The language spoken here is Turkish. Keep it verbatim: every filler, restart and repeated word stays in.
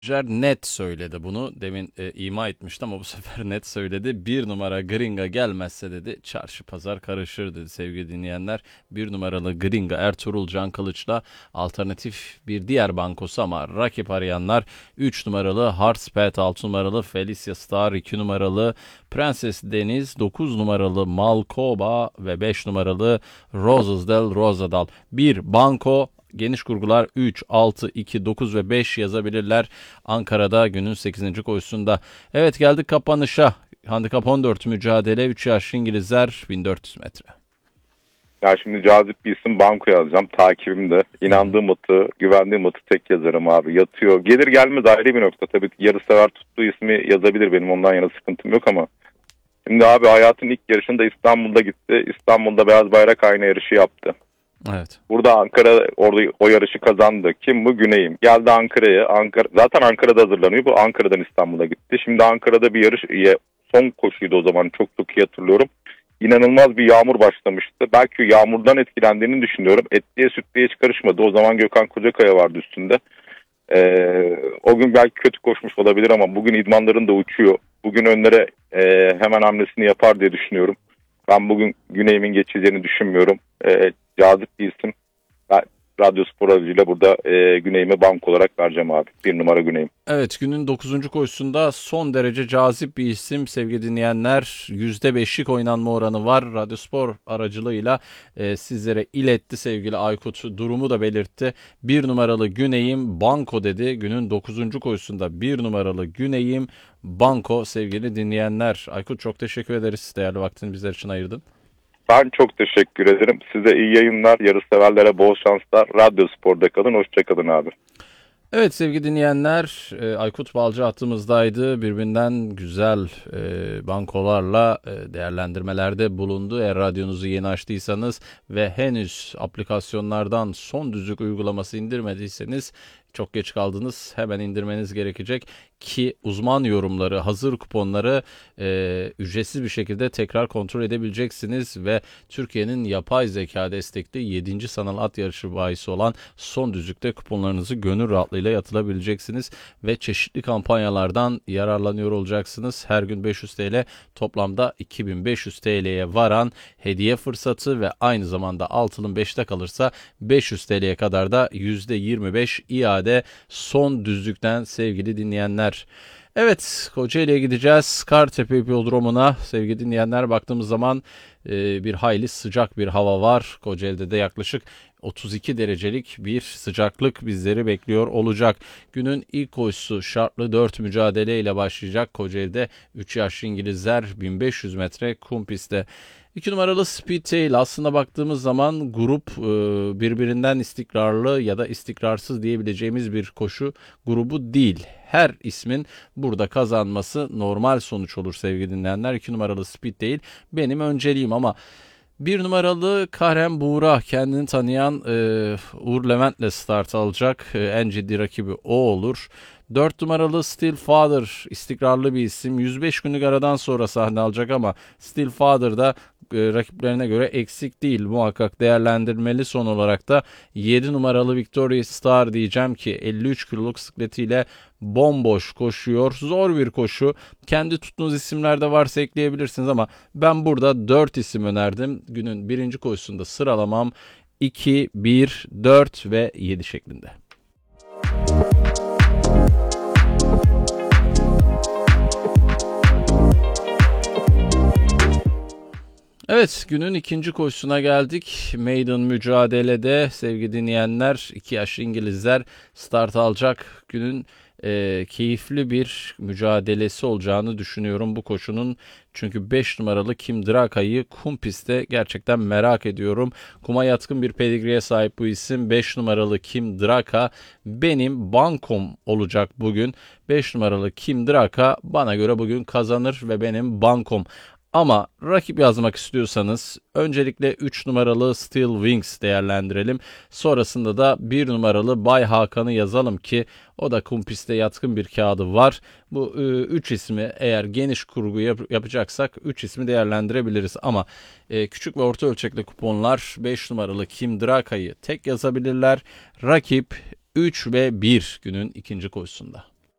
Roger net söyledi bunu. Demin e, ima etmişti ama bu sefer net söyledi. Bir numara Gringa gelmezse dedi çarşı pazar karışır dedi sevgili dinleyenler. Bir numaralı Gringa Ertuğrul Can Kılıç'la alternatif bir diğer bankosu ama rakip arayanlar üç numaralı Heartspet, altı numaralı Felicia Star, iki numaralı Prenses Deniz, dokuz numaralı Malkoba ve beş numaralı Roses del Rosadal. Bir banko. Geniş kurgular üç, altı, iki, dokuz ve beş yazabilirler Ankara'da günün sekizinci koşusunda. Evet, geldik kapanışa. Handikap on dört mücadele, üç yaşlı İngilizler bin dört yüz metre. Ya şimdi cazip bir isim, banko yazacağım takibimde. İnandığım atı, güvendiğim atı tek yazarım abi. Yatıyor. Gelir gelmez ayrı bir nokta. Tabii yarı sever tuttuğu ismi yazabilir, benim ondan yana sıkıntım yok ama. Şimdi abi hayatın ilk yarışında İstanbul'da gitti. İstanbul'da beyaz bayrak ayna yarışı yaptı. Evet. Burada Ankara orada o yarışı kazandı. Kim bu? Güney'im. Geldi Ankara'ya. Ankara, zaten Ankara'da hazırlanıyor. Bu Ankara'dan İstanbul'a gitti. Şimdi Ankara'da bir yarış, son koşuydu o zaman, çok çok iyi hatırlıyorum. İnanılmaz bir yağmur başlamıştı. Belki yağmurdan etkilendiğini düşünüyorum. Etliye sütlüye hiç karışmadı. O zaman Gökhan Kocakaya vardı üstünde. Ee, o gün belki kötü koşmuş olabilir ama bugün idmanlarında uçuyor. Bugün önlere e, hemen hamlesini yapar diye düşünüyorum. Ben bugün Güney'imin geçeceğini düşünmüyorum. Ee, cazip bir isim. Ben Radyo Spor aracıyla burada e, Güney'ime bank olarak vereceğim abi. Bir numara Güney'im. Evet, günün dokuzuncu koşusunda son derece cazip bir isim sevgili dinleyenler. yüzde beşlik oynanma oranı var. Radyospor aracılığıyla e, sizlere iletti sevgili Aykut. Durumu da belirtti. Bir numaralı Güney'im banko dedi. Günün dokuzuncu koşusunda bir numaralı Güney'im banko sevgili dinleyenler. Aykut, çok teşekkür ederiz. Değerli vaktini bizler için ayırdın. Ben çok teşekkür ederim. Size iyi yayınlar. Yarışseverlere bol şanslar. Radyo Spor'da kalın. Hoşçakalın abi. Evet sevgili dinleyenler, Aykut Balcı hattımızdaydı. Birbirinden güzel bankolarla değerlendirmelerde bulundu. Eğer radyonuzu yeni açtıysanız ve henüz aplikasyonlardan son düzlük uygulaması indirmediyseniz çok geç kaldınız. Hemen indirmeniz gerekecek ki uzman yorumları, hazır kuponları e, ücretsiz bir şekilde tekrar kontrol edebileceksiniz ve Türkiye'nin yapay zeka destekli yedinci sanal at yarışı bahisi olan son düzlükte kuponlarınızı gönül rahatlığıyla yatılabileceksiniz ve çeşitli kampanyalardan yararlanıyor olacaksınız. Her gün beş yüz T L, toplamda iki bin beş yüz T L'ye varan hediye fırsatı ve aynı zamanda altının beşte kalırsa beş yüz T L'ye kadar da yüzde yirmi beş iade son düzlükten sevgili dinleyenler. Evet, Kocaeli'ye gideceğiz. Kartepe Hipodromu'na sevgili dinleyenler, baktığımız zaman e, bir hayli sıcak bir hava var. Kocaeli'de de yaklaşık otuz iki derecelik bir sıcaklık bizleri bekliyor olacak. Günün ilk koşusu şartlı dört mücadele ile başlayacak. Kocaeli'de üç yaşlı İngilizler bin beş yüz metre kum pistte. iki numaralı Speedtail, aslında baktığımız zaman grup birbirinden istikrarlı ya da istikrarsız diyebileceğimiz bir koşu grubu değil. Her ismin burada kazanması normal sonuç olur sevgili dinleyenler. iki numaralı Speedtail benim önceliğim ama bir numaralı Kahrem Buğra, kendini tanıyan e, Uğur Levent'le start alacak. E, en ciddi rakibi o olur. dört numaralı Still Father, istikrarlı bir isim. yüz beş günlük aradan sonra sahne alacak ama Still Father da e, rakiplerine göre eksik değil. Muhakkak değerlendirmeli. Son olarak da yedi numaralı Victoria Star diyeceğim ki elli üç kiloluk sikletiyle bomboş koşuyor. Zor bir koşu. Kendi tuttuğunuz isimler de varsa ekleyebilirsiniz ama ben burada dört isim önerdim. Günün birinci koşusunda sıralamam iki, bir, dört ve yedi şeklinde. Evet, günün ikinci koşusuna geldik. Maiden mücadelede sevgili dinleyenler, iki yaşlı İngilizler start alacak. Günün e, keyifli bir mücadelesi olacağını düşünüyorum bu koşunun. Çünkü beş numaralı Kim Draka'yı kum pistte gerçekten merak ediyorum. Kuma yatkın bir pedigriye sahip bu isim. beş numaralı Kim Draka benim bankom olacak bugün. beş numaralı Kim Draka bana göre bugün kazanır ve benim bankom. Ama rakip yazmak istiyorsanız öncelikle üç numaralı Steel Wings değerlendirelim. Sonrasında da bir numaralı Bay Hakan'ı yazalım ki o da kum pistte yatkın bir kağıdı var. Bu üç ismi eğer geniş kurgu yap- yapacaksak üç ismi değerlendirebiliriz. Ama e, küçük ve orta ölçekli kuponlar beş numaralı Kim Draka'yı tek yazabilirler. Rakip üç ve bir günün ikinci koşusunda.